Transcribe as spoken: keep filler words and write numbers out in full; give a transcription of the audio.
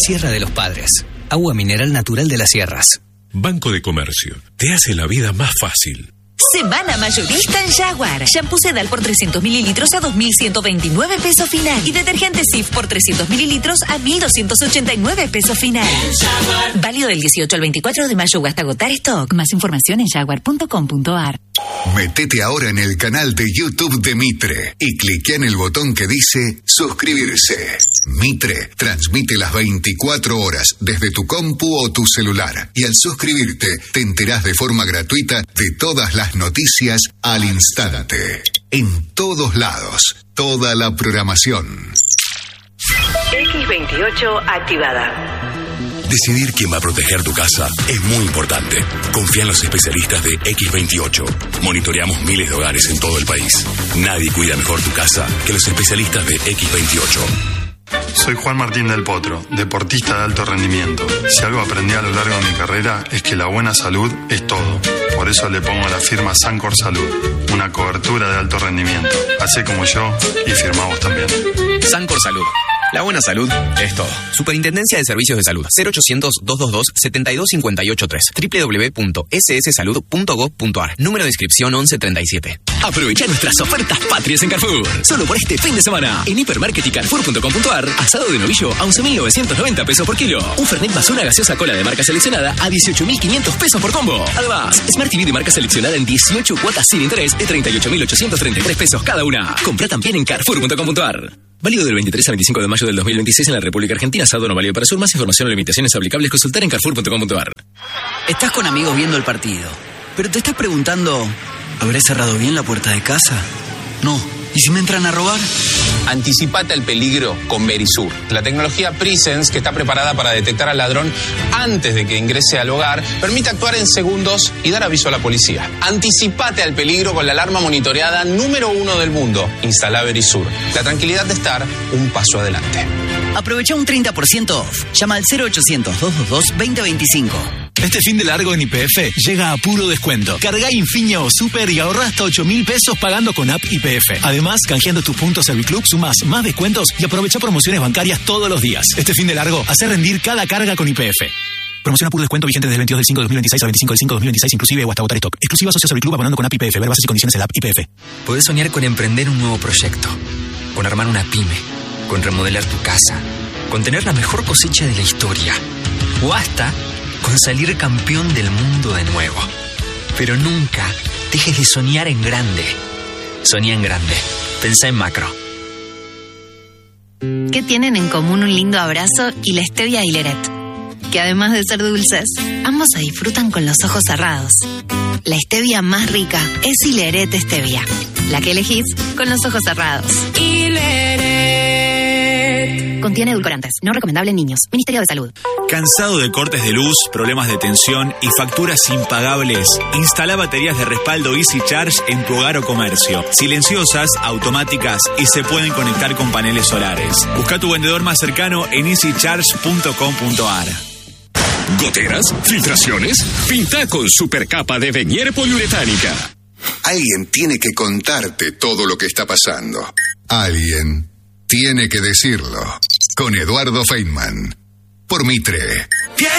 Sierra de los Padres. Agua mineral natural de las sierras. Banco de Comercio. Te hace la vida más fácil. Semana mayorista en Jaguar. Shampoo Sedal por trescientos mililitros a dos mil ciento veintinueve pesos final. Y detergente Cif por trescientos mililitros a mil doscientos ochenta y nueve pesos final. Válido del dieciocho al veinticuatro de mayo o hasta agotar stock. Más información en jaguar punto com punto a r. Metete ahora en el canal de YouTube de Mitre y cliquea en el botón que dice suscribirse. Mitre transmite las veinticuatro horas desde tu compu o tu celular. Y al suscribirte te enterás de forma gratuita de todas las noticias al instante. En todos lados, toda la programación. equis veintiocho activada. Decidir quién va a proteger tu casa es muy importante. Confía en los especialistas de equis veintiocho. Monitoreamos miles de hogares en todo el país. Nadie cuida mejor tu casa que los especialistas de equis veintiocho. Soy Juan Martín del Potro, deportista de alto rendimiento. Si algo aprendí a lo largo de mi carrera es que la buena salud es todo. Por eso le pongo a la firma Sancor Salud, una cobertura de alto rendimiento. Hacé como yo y firmá vos también. Sancor Salud. La buena salud es todo. Superintendencia de Servicios de Salud. cero ochocientos, doscientos veintidós, setenta y dos cincuenta y ocho tres. doble u doble u doble u punto ese ese salud punto gob punto a r. Número de inscripción once treinta y siete. Aprovecha nuestras ofertas patrias en Carrefour. Solo por este fin de semana. En Hipermarket y Carrefour punto com punto a r. Asado de novillo a once mil novecientos noventa pesos por kilo. Un Fernet más una gaseosa cola de marca seleccionada a dieciocho mil quinientos pesos por combo. Además, Smart T V de marca seleccionada en dieciocho cuotas sin interés de treinta y ocho mil ochocientos treinta y tres pesos cada una. Compra también en Carrefour punto com punto a r. Válido del veintitrés al veinticinco de mayo del dos mil veintiséis en la República Argentina. Sábado no válido para sur. Más información o limitaciones aplicables consultar en carrefour punto com punto a r. Estás con amigos viendo el partido, pero te estás preguntando, ¿habré cerrado bien la puerta de casa? No. ¿Y si me entran a robar? Anticipate al peligro con Verisur. La tecnología Presence, que está preparada para detectar al ladrón antes de que ingrese al hogar, permite actuar en segundos y dar aviso a la policía. Anticipate al peligro con la alarma monitoreada número uno del mundo. Instala Verisur. La tranquilidad de estar un paso adelante. Aprovecha un treinta por ciento off. Llama al cero ochocientos, doscientos veintidós, veinte veinticinco. Este fin de largo en Y P F llega a puro descuento. Cargá Infinia o Super y ahorrá hasta ocho mil pesos pagando con app Y P F. Además, canjeando tus puntos Serviclub, sumás más descuentos y aprovecha promociones bancarias todos los días. Este fin de largo, hace rendir cada carga con Y P F. Promoción a puro descuento vigente desde el veintidós del cinco de dos mil veintiséis al veinticinco del cinco de dos mil veintiséis, inclusive o hasta agotar stock. Exclusiva socio Serviclub abonando con app Y P F. Ver bases y condiciones en la app Y P F. Podés soñar con emprender un nuevo proyecto, con armar una pyme, con remodelar tu casa, con tener la mejor cosecha de la historia, o hasta con salir campeón del mundo de nuevo. Pero nunca dejes de soñar en grande. Soñá en grande. Pensá en macro. ¿Qué tienen en común un lindo abrazo y la stevia Hileret? Que además de ser dulces, ambos se disfrutan con los ojos cerrados. La stevia más rica es Hileret Stevia, la que elegís con los ojos cerrados. Hileret. Contiene edulcorantes, no recomendable en niños. Ministerio de Salud. ¿Cansado de cortes de luz, problemas de tensión y facturas impagables? Instala baterías de respaldo Easy Charge en tu hogar o comercio. Silenciosas, automáticas y se pueden conectar con paneles solares. Busca tu vendedor más cercano en easy charge punto com punto a r. ¿Goteras? ¿Filtraciones? Pinta con supercapa de Venier poliuretánica. Alguien tiene que contarte todo lo que está pasando. Alguien tiene que decirlo. Con Eduardo Feynman. Por Mitre.